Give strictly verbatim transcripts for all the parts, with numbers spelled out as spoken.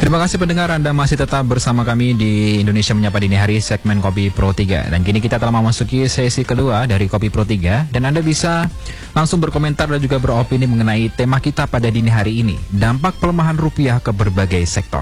Terima kasih pendengar, Anda masih tetap bersama kami di Indonesia Menyapa Dini Hari segmen Kopi Pro tiga. Dan kini kita telah memasuki sesi kedua dari Kopi Pro tiga. Dan Anda bisa langsung berkomentar dan juga beropini mengenai tema kita pada dini hari ini, dampak pelemahan rupiah ke berbagai sektor.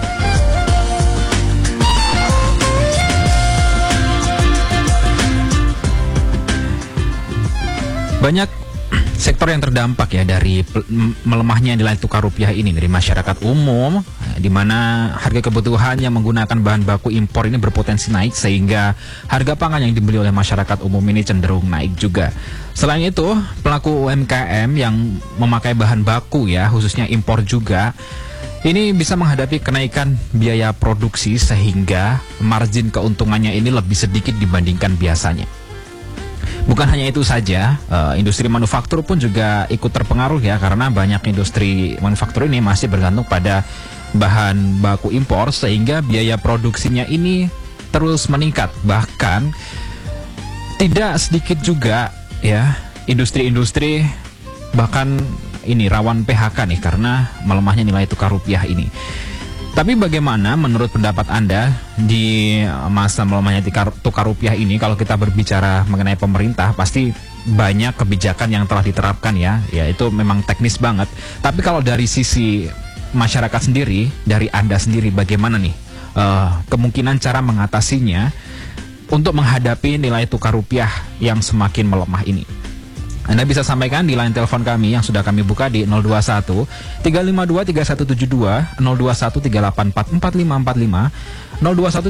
Banyak sektor yang terdampak ya dari melemahnya nilai tukar rupiah ini, dari masyarakat umum, di mana harga kebutuhan yang menggunakan bahan baku impor ini berpotensi naik, sehingga harga pangan yang dibeli oleh masyarakat umum ini cenderung naik juga. Selain itu, pelaku U M K M yang memakai bahan baku ya, khususnya impor juga, ini bisa menghadapi kenaikan biaya produksi, sehingga margin keuntungannya ini lebih sedikit dibandingkan biasanya. Bukan hanya itu saja, uh, industri manufaktur pun juga ikut terpengaruh ya, karena banyak industri manufaktur ini masih bergantung pada bahan baku impor, sehingga biaya produksinya ini terus meningkat. Bahkan tidak sedikit juga ya industri-industri bahkan ini rawan P H K nih karena melemahnya nilai tukar rupiah ini. Tapi bagaimana menurut pendapat Anda di masa melemahnya tukar rupiah ini? Kalau kita berbicara mengenai pemerintah, pasti banyak kebijakan yang telah diterapkan ya, ya itu memang teknis banget. Tapi kalau dari sisi masyarakat sendiri, dari Anda sendiri, bagaimana nih uh, kemungkinan cara mengatasinya untuk menghadapi nilai tukar rupiah yang semakin melemah ini? Anda bisa sampaikan di line telepon kami yang sudah kami buka di nol dua satu tiga lima dua tiga satu tujuh dua, nol dua satu tiga delapan empat empat lima empat lima, nol dua satu